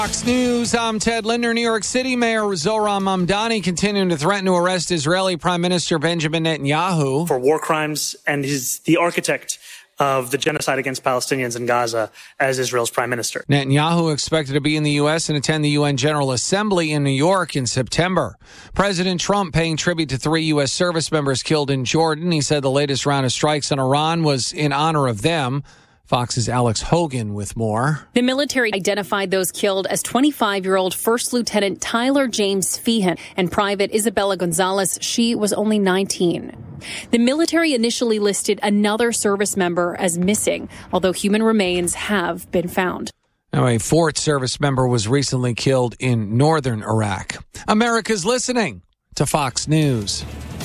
Fox News, I'm Ted Linder. New York City Mayor Zohran Mamdani continuing to threaten to arrest Israeli Prime Minister Benjamin Netanyahu for war crimes, and he's the architect of the genocide against Palestinians in Gaza as Israel's prime minister. Netanyahu expected to be in the U.S. and attend the UN General Assembly in New York in September. President Trump paying tribute to 3 U.S. service members killed in Jordan. He said the latest round of strikes on Iran was in honor of them. Fox's Alex Hogan with more. The military identified those killed as 25-year-old First Lieutenant Tyler James Feehan and Private Isabella Gonzalez. She was only 19. The military initially listed another service member as missing, although human remains have been found. Now, a 4th service member was recently killed in northern Iraq. America's listening to Fox News.